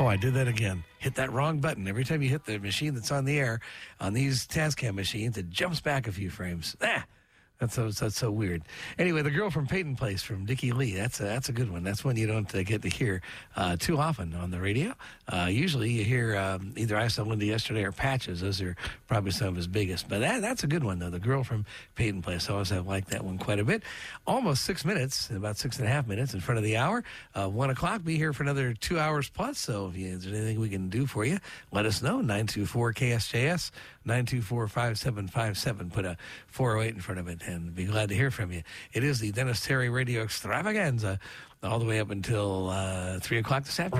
Oh, I did that again. Hit that wrong button. Every time you hit the machine that's on the air, on these Tascam machines, it jumps back a few frames. That's so weird. Anyway, The Girl from Peyton Place from Dickie Lee. That's a good one. That's one you don't get to hear too often on the radio. Usually you hear either I Saw Linda Yesterday or Patches. Those are probably some of his biggest. But that's a good one, though. The Girl from Peyton Place. I always have liked that one quite a bit. Almost 6 minutes, about 6.5 minutes in front of the hour. 1 o'clock, be here for another 2 hours plus. So if there's anything we can do for you, let us know. 924-KSJS, 924-5757. Put a 408 in front of it. And be glad to hear from you. It is the Dennis Terry Radio Extravaganza all the way up until 3 o'clock this afternoon.